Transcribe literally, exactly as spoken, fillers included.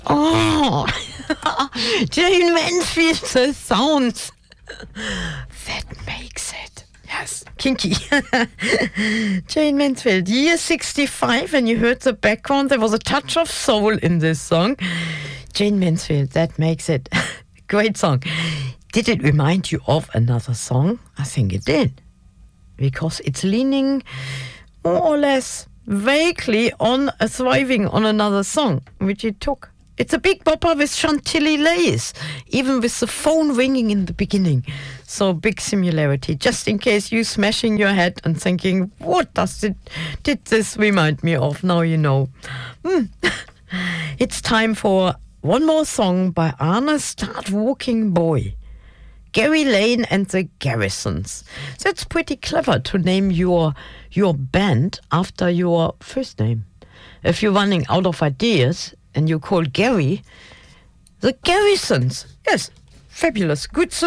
Oh, Jane Mansfield, the sounds. That makes it. Yes, kinky. Jane Mansfield, year sixty-five, and you heard the background. There was a touch of soul in this song. Jane Mansfield, that makes it. Great song. Did it remind you of another song? I think it did. Because it's leaning more or less vaguely on a thriving on another song, which it took. It's a big bopper with Chantilly lace, even with the phone ringing in the beginning. So big similarity, just in case you smashing your head and thinking, what does it, did this remind me of? Now you know. Hmm. It's time for one more song by Arne Start Walking Boy. Gary Lane and the Garrisons. That's pretty clever to name your your band after your first name. If you're running out of ideas and you call Gary, the Garrisons. Yes, fabulous. Good